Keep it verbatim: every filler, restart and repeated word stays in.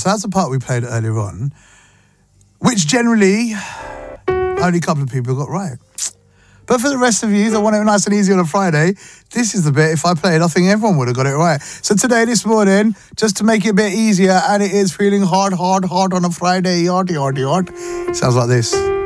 So that's the part we played earlier on, which generally only a couple of people got right. But for the rest of you that want it nice and easy on a Friday, this is the bit, if I played, I think everyone would have got it right. So today, this morning, just to make it a bit easier, and it is feeling hard, hard, hard on a Friday, yard, yard, yard, sounds like this.